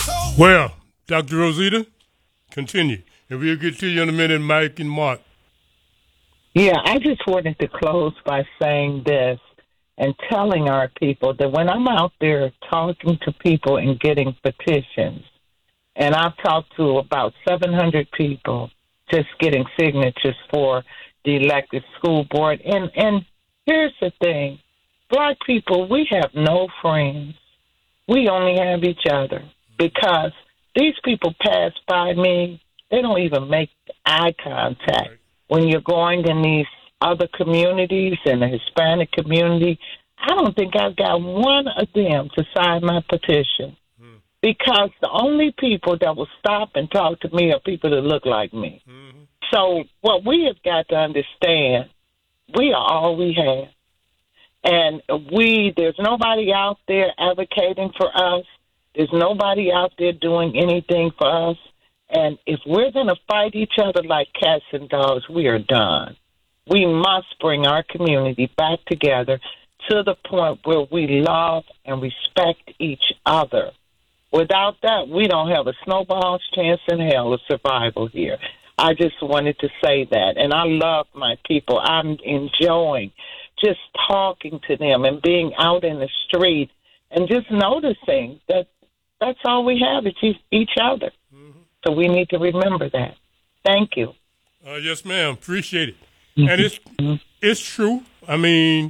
Well, Dr. Rosita, continue. And we'll get to you in a minute, Mike and Mark. Yeah, I just wanted to close by saying this and telling our people that when I'm out there talking to people and getting petitions, and I've talked to about 700 people just getting signatures for the elected school board. And here's the thing. Black people, we have no friends. We only have each other because these people pass by me. They don't even make eye contact. When you're going in these other communities, in the Hispanic community, I don't think I've got one of them to sign my petition because the only people that will stop and talk to me are people that look like me. Mm-hmm. So what we have got to understand, we are all we have. And there's nobody out there advocating for us. There's nobody out there doing anything for us. And if we're going to fight each other like cats and dogs, we are done. We must bring our community back together to the point where we love and respect each other. Without that, we don't have a snowball's chance in hell of survival here. I just wanted to say that. And I love my people. I'm enjoying just talking to them and being out in the street and just noticing that that's all we have is each other. Mm-hmm. So we need to remember that. Thank you. Yes, ma'am. Appreciate it. And it's true. I mean,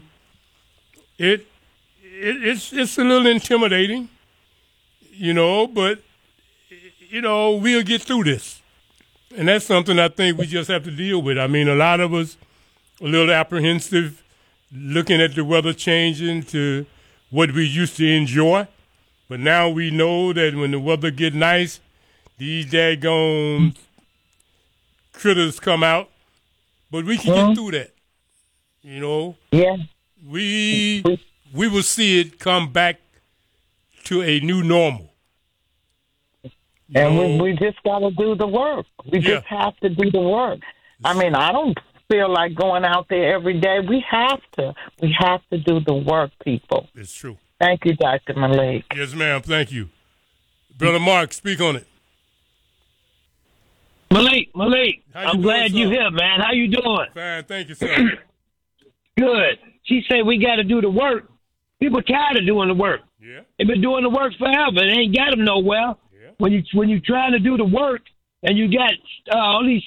it's a little intimidating, but, we'll get through this. And that's something I think we just have to deal with. I mean, a lot of us a little apprehensive looking at the weather changing to what we used to enjoy. But now we know that when the weather get nice, these daggone critters come out. But we can get through that, Yeah. We will see it come back to a new normal. And we just got to do the work. We just have to do the work. I mean, I don't feel like going out there every day. We have to. We have to do the work, people. It's true. Thank you, Dr. Malik. Yes, ma'am. Thank you. Brother Mark, speak on it. Malik, I'm glad you're here, man. How you doing? Fine, thank you, sir. Good. She said we got to do the work. People tired of doing the work. Yeah. They've been doing the work forever. They ain't got them nowhere. Yeah. When you trying to do the work and you got all these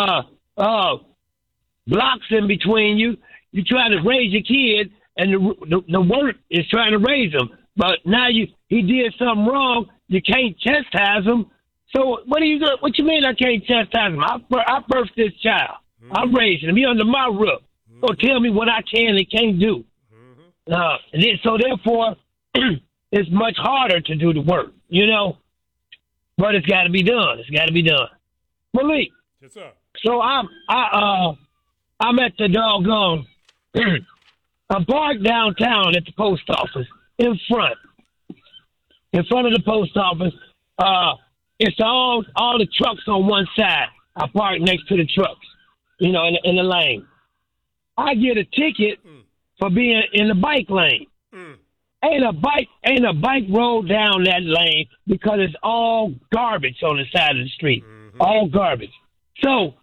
blocks in between you, you trying to raise your kid, and the work is trying to raise them. But now he did something wrong. You can't chastise him. So what are you doing? What you mean I can't chastise him? I birthed this child. Mm-hmm. I'm raising him. He under my roof. Mm-hmm. So tell me what I can and can't do. Mm-hmm. So therefore, it's much harder to do the work, But it's got to be done. It's got to be done. Malik. Yes, sir. So I'm at the doggone. I parked downtown at the post office in front of the post office. It's all the trucks on one side. I park next to the trucks, in the lane. I get a ticket for being in the bike lane. Ain't a bike rolled down that lane because it's all garbage on the side of the street. Mm-hmm. All garbage. So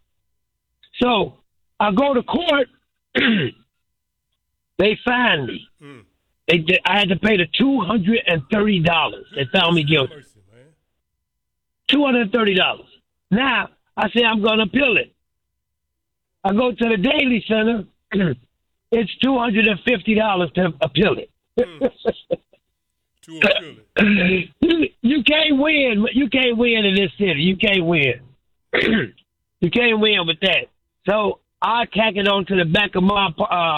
I go to court. They fined me. I had to pay the $230. They found me guilty. $230. Now, I say I'm going to appeal it. I go to the Daily Center. It's $250 to appeal it. You can't win. You can't win in this city. You can't win. You can't win with that. So I tack it on to the back of my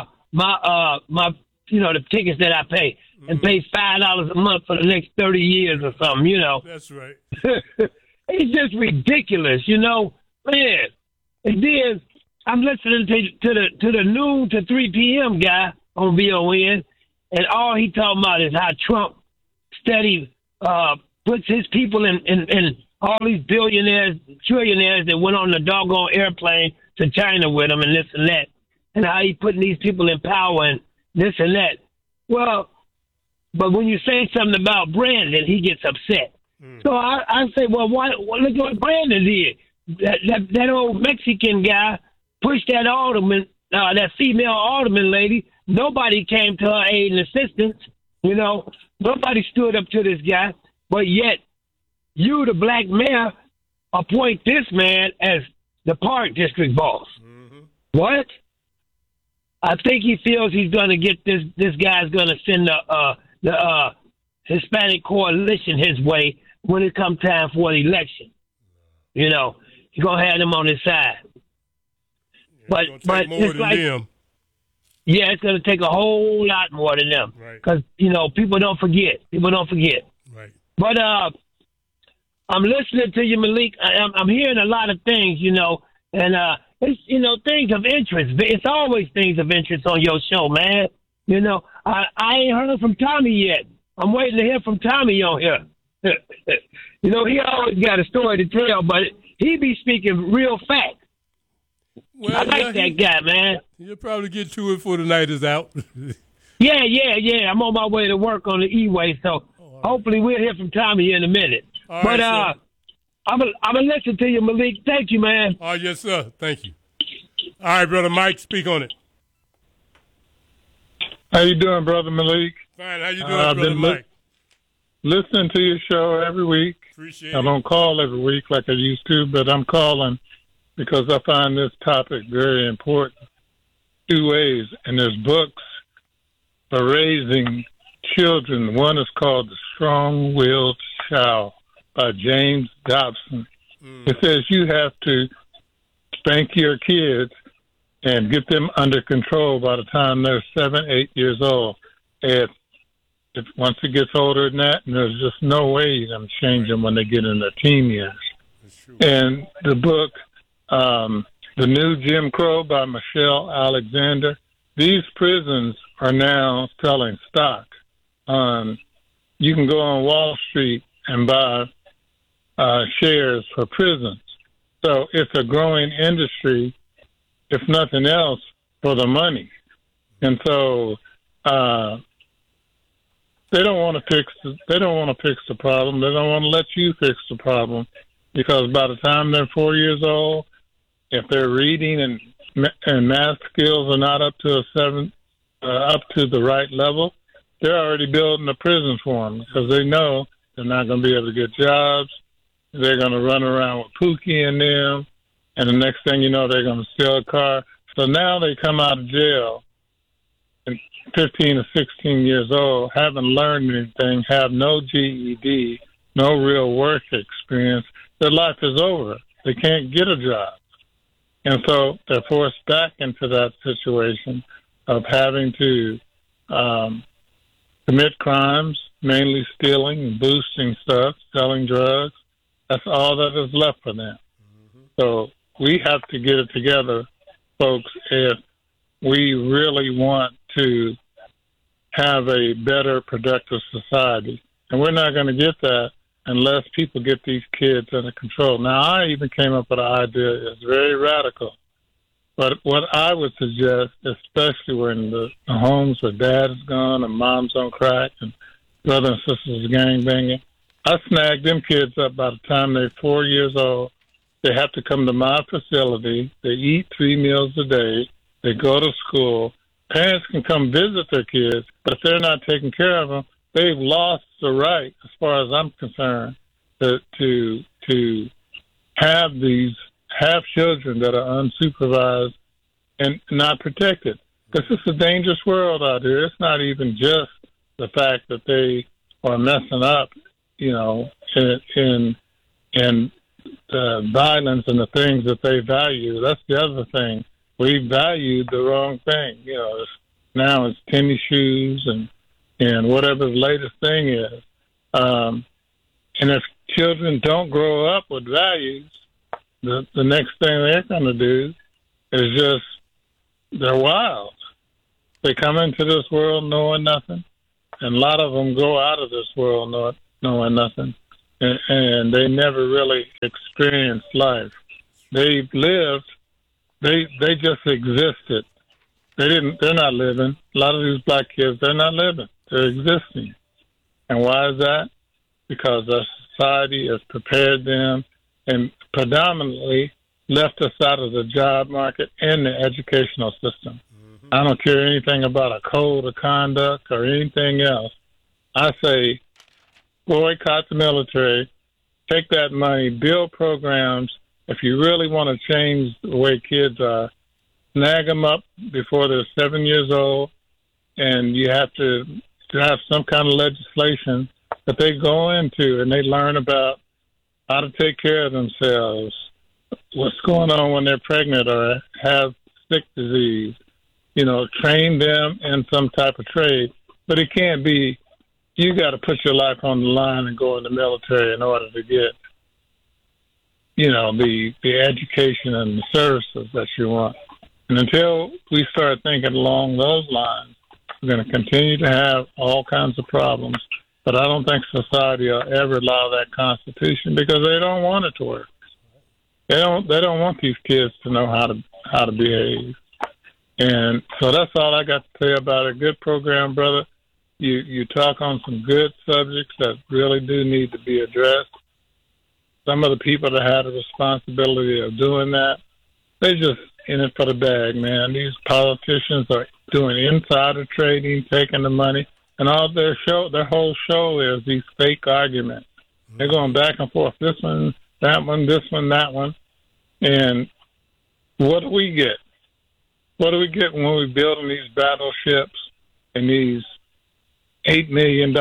the tickets that I pay, and pay $5 a month for the next 30 years or something. That's right. It's just ridiculous, man. And then I'm listening to the noon to 3 p.m. guy on VON, and all he talking about is how Trump steady puts his people in all these billionaires, trillionaires that went on the doggone airplane to China with him and this and that, and how he putting these people in power and this and that. Well, but when you say something about Brandon, he gets upset. So I say, well, why? Well, look what Brandon did. That old Mexican guy pushed that alderman, that female alderman lady. Nobody came to her aid and assistance. You know, nobody stood up to this guy. But yet, you, the black mayor, appoint this man as the park district boss. Mm-hmm. What? I think he feels he's going to get this. This guy's going to send the Hispanic coalition his way when it comes time for the election. You know, he's going to have them on his side. Yeah, but it's like, them. Yeah, it's going to take a whole lot more than them. Because, you know, people don't forget. Right. But I'm listening to you, Malik. I'm hearing a lot of things, you know, and it's, you know, things of interest. It's always things of interest on your show, man. You know, I ain't heard from Tommy yet. I'm waiting to hear from Tommy on here. You know, he always got a story to tell, but he be speaking real facts. Well, I like that guy, man. You'll probably get to it before the night is out. Yeah. I'm on my way to work on the E-way, so hopefully we'll hear from Tommy in a minute. All but right, I'm gonna listen to you, Malik. Thank you, man. Oh, yes, sir. Thank you. All right, Brother Mike, speak on it. How you doing, Brother Malik? Fine. How you doing, Brother Mike? Listening to your show every week. Appreciate I it. don't call every week like I used to, but I'm calling because I find this topic very important. Two ways, and there's books for raising children. One is called The Strong-Willed Child by James Dobson. It says you have to spank your kids and get them under control by the time they're 7, 8 years old. And if once it gets older than that, and there's just no way you're going to change them when they get in their teen years. And the book, The New Jim Crow by Michelle Alexander, these prisons are now selling stock. You can go on Wall Street and buy shares for prisons. So it's a growing industry, if nothing else, for the money. And so they don't want to fix the problem. They don't want to let you fix the problem, because by the time they're 4 years old, if their reading and math skills are not up to the right level, they're already building a prison for them, because they know they're not going to be able to get jobs. They're going to run around with Pookie in them, and the next thing you know, they're going to steal a car. So now they come out of jail, and 15 or 16 years old, haven't learned anything, have no GED, no real work experience. Their life is over. They can't get a job. And so they're forced back into that situation of having to commit crimes, mainly stealing and boosting stuff, selling drugs. That's all that is left for them. Mm-hmm. So we have to get it together, folks, if we really want to have a better, productive society. And we're not going to get that unless people get these kids under control. Now, I even came up with an idea. It's very radical. But what I would suggest, especially when the homes where dad is gone and mom's on crack and brother and sisters gangbanging, I snag them kids up by the time they're 4 years old. They have to come to my facility. They eat 3 meals a day. They go to school. Parents can come visit their kids, but if they're not taking care of them, they've lost the right, as far as I'm concerned, to have children that are unsupervised and not protected. This is a dangerous world out here. It's not even just the fact that they are messing up, you know, in violence and the things that they value. That's the other thing. We valued the wrong thing. You know, now it's tennis shoes and whatever the latest thing is. And if children don't grow up with values, the next thing they're going to do is just, they're wild. They come into this world knowing nothing, and a lot of them go out of this world knowing nothing, and they never really experienced life. They've lived, they just existed. They're not living. A lot of these black kids, they're not living. They're existing. And why is that? Because our society has prepared them and predominantly left us out of the job market and the educational system. I don't care anything about a code of conduct or anything else. I say boycott the military, take that money, build programs. If you really want to change the way kids are, snag them up before they're 7 years old, and you have to have some kind of legislation that they go into and they learn about how to take care of themselves, what's going on when they're pregnant or have sick disease. You know, train them in some type of trade. But it can't be, you got to put your life on the line and go in the military in order to get, you know, the education and the services that you want. And until we start thinking along those lines, we're going to continue to have all kinds of problems. But I don't think society will ever allow that Constitution because they don't want it to work. They don't want these kids to know how to behave. And so that's all I got to say about it. Good program, brother. You talk on some good subjects that really do need to be addressed. Some of the people that had the responsibility of doing that, they just in it for the bag, man. These politicians are doing insider trading, taking the money, and all their whole show is these fake arguments. They're going back and forth, this one, that one, this one, that one. And what do we get? What do we get when we're building these battleships and these $8 million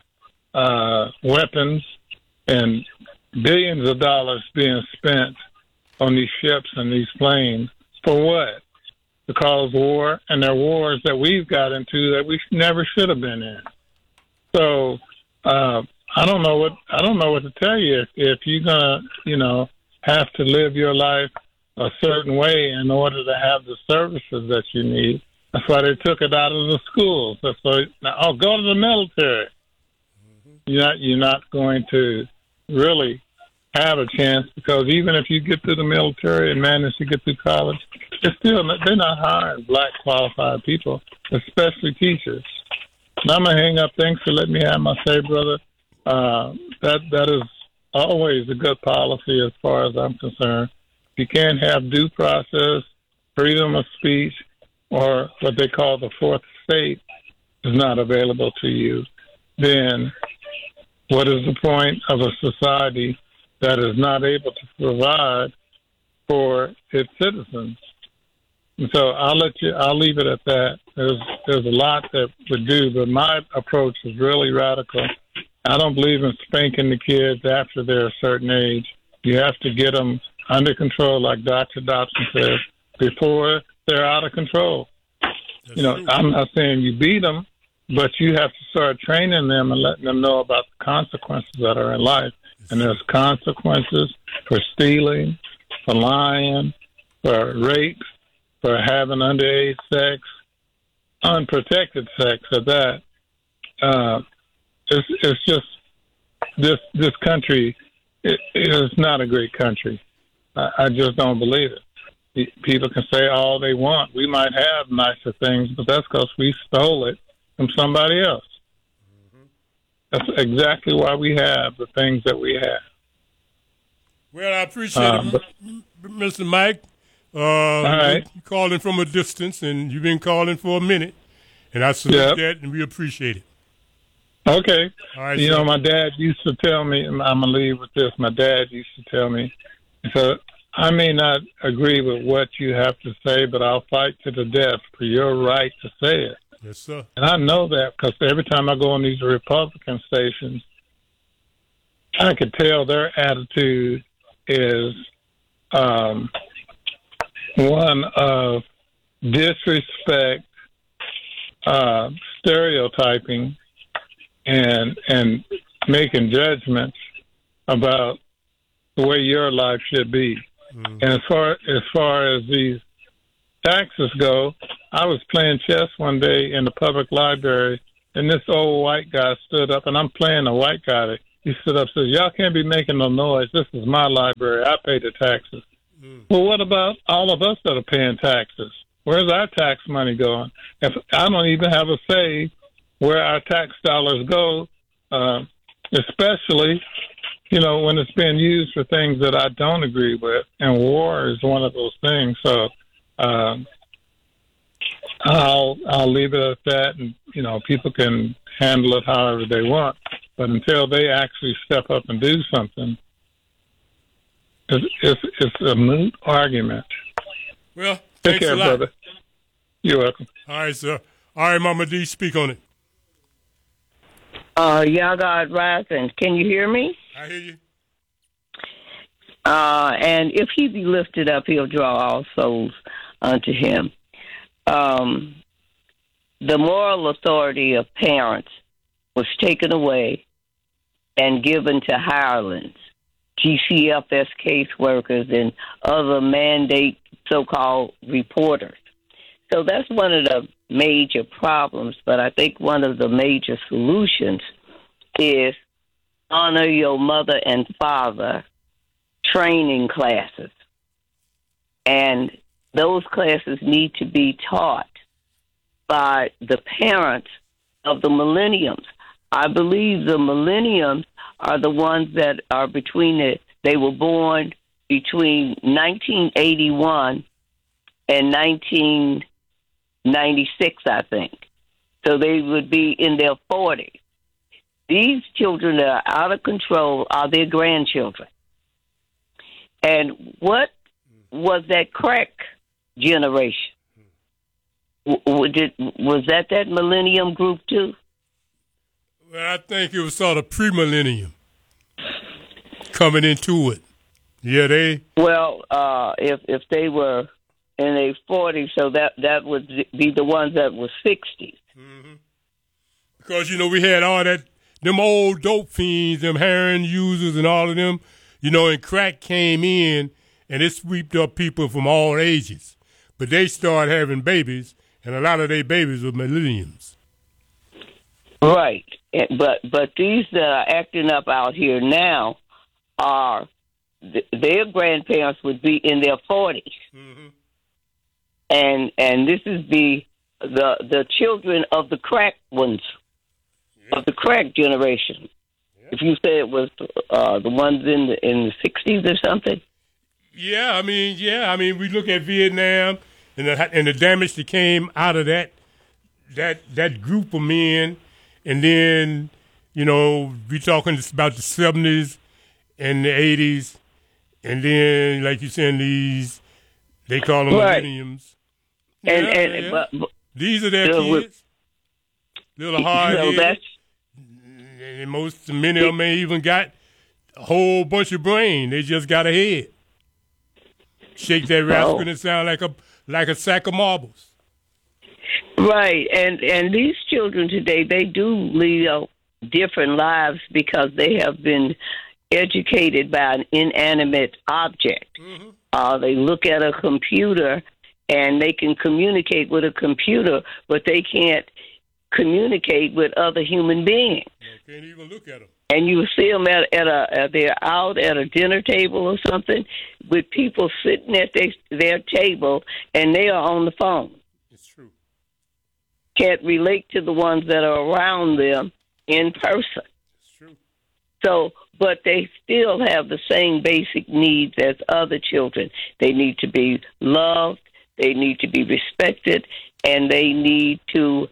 weapons and billions of dollars being spent on these ships and these planes? For what? To cause war, and they're wars that we've got into that we never should have been in. So I don't know what to tell you. If you're gonna, have to live your life a certain way in order to have the services that you need. That's why they took it out of the schools. That's why now, go to the military. You're not going to really have a chance because even if you get through the military and manage to get through college, they're not hiring black qualified people, especially teachers. And I'm gonna hang up. Thanks for letting me have my say, brother. That is always a good policy as far as I'm concerned. If you can't have due process, freedom of speech, or what they call the fourth estate is not available to you, then what is the point of a society that is not able to provide for its citizens? And so I'll leave it at that. There's a lot that would do, but my approach is really radical. I don't believe in spanking the kids after they're a certain age. You have to get them under control, like Dr. Dobson says, before they're out of control. I'm not saying you beat them, but you have to start training them and letting them know about the consequences that are in life. And there's consequences for stealing, for lying, for rape, for having underage sex, unprotected sex at that. It's just this country it is not a great country. I just don't believe it. People can say all they want. We might have nicer things, but that's because we stole it from somebody else. That's exactly why we have the things that we have. Well, I appreciate it, Mr. Mike. All right. You calling from a distance, and you've been calling for a minute, and I salute that, and we appreciate it. Okay. All right, my dad used to tell me, I'm going to leave with this. My dad used to tell me, so I may not agree with what you have to say, but I'll fight to the death for your right to say it. Yes, sir. And I know that because every time I go on these Republican stations, I could tell their attitude is one of disrespect, stereotyping, and making judgments about the way your life should be. And as far as these taxes go, I was playing chess one day in the public library, and this old white guy stood up, and I'm playing a white guy. He stood up and says, "Y'all can't be making no noise. This is my library. I pay the taxes." Well, what about all of us that are paying taxes? Where's our tax money going? If I don't even have a say where our tax dollars go, especially when it's being used for things that I don't agree with, and war is one of those things. So I'll leave it at that, and people can handle it however they want. But until they actually step up and do something, it's a moot argument. Well, Take thanks care, a lot. brother. You're welcome. All right, sir. All right, Mama D, speak on it. Y'all God rising. Can you hear me? I hear you. And if he be lifted up, he'll draw all souls unto him. The moral authority of parents was taken away and given to hirelings, GCFS caseworkers, and other mandate so-called reporters. So that's one of the major problems, but I think one of the major solutions is honor your mother and father training classes. And those classes need to be taught by the parents of the millenniums. I believe the millenniums are the ones that are they were born between 1981 and 1996, I think. So they would be in their 40s. These children that are out of control are their grandchildren. And what was that crack generation? Was that millennium group too? Well, I think it was sort of pre-millennium coming into it. Yeah, Well, if they were in their 40s, so that would be the ones that were 60s. Mm-hmm. Because, we had all them old dope fiends, them heroin users and all of them, and crack came in and it swept up people from all ages. But they started having babies, and a lot of their babies were millenniums. Right. But these that are acting up out here now their grandparents would be in their 40s. Mm-hmm. And this is the children of the crack ones, of the crack generation. Yeah. If you say it was the ones in the 60s or something. Yeah, I mean, we look at Vietnam and the damage that came out of that group of men, and then we talking about the 70s and the 80s, and then like you said, they call them millenniums. But these are their kids, little hard-headed, and many of them ain't even got a whole bunch of brain. They just got a head. Shake that rascal and it sound like a sack of marbles. Right, and these children today, they do lead different lives because they have been educated by an inanimate object. Mm-hmm. They look at a computer and they can communicate with a computer, but they can't communicate with other human beings. They can't even look at them. And you see them they're out at a dinner table or something with people sitting at their table, and they are on the phone. It's true. Can't relate to the ones that are around them in person. It's true. So, but they still have the same basic needs as other children. They need to be loved, they need to be respected, and they need to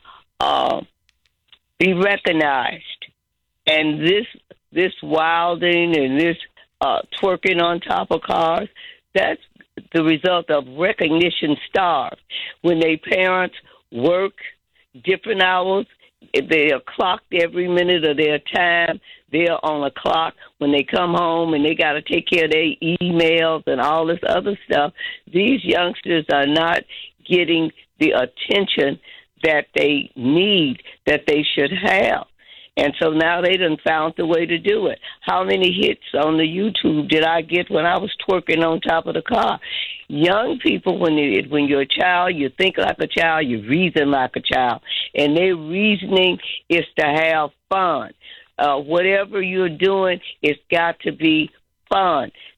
be recognized. And this wilding and this twerking on top of cars, that's the result of recognition starved. When their parents work different hours, they are clocked every minute of their time. They're on a clock. When they come home and they got to take care of their emails and all this other stuff, these youngsters are not getting the attention that they need, that they should have. And so now they done found the way to do it. How many hits on the YouTube did I get when I was twerking on top of the car? Young people, when you're a child, you think like a child, you reason like a child. And their reasoning is to have fun. Whatever you're doing, it's got to be fun.